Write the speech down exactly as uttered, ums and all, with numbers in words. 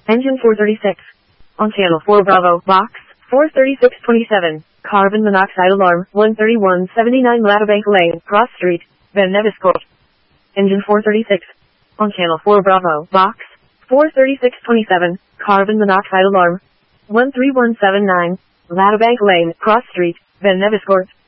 Engine four thirty-six. On channel four Bravo, box, four thirty-six twenty-seven, carbon monoxide alarm, one thirty-one seventy-nine Lattabank Lane, Cross Street, Van Nevis Court. Engine four thirty-six. On channel four Bravo, box, four thirty-six twenty-seven, carbon monoxide alarm, one three one seven nine, Lattabank Lane, Cross Street, Van Nevis Court.